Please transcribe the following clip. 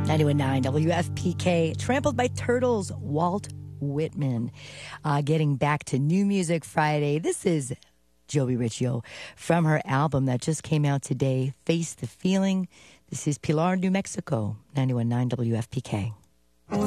91.9 WFPK, Trampled by Turtles, Walt Whitman. Getting back to New Music Friday, this is Joey Riccio from her album that just came out today, Face the Feeling. This is Pilar, New Mexico, 91.9 WFPK.